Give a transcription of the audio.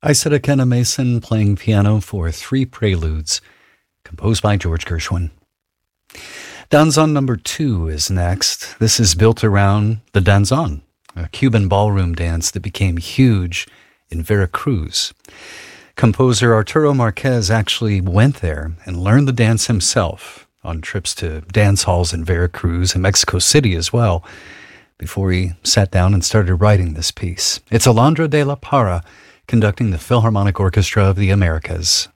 Isaac Kenna Mason playing piano for Three Preludes, composed by George Gershwin. Danzón number 2 is next. This is built around the danzón, a Cuban ballroom dance that became huge in Veracruz. Composer Arturo Marquez actually went there and learned the dance himself on trips to dance halls in Veracruz and Mexico City as well, before he sat down and started writing this piece. It's Alondra de la Parra conducting the Philharmonic Orchestra of the Americas.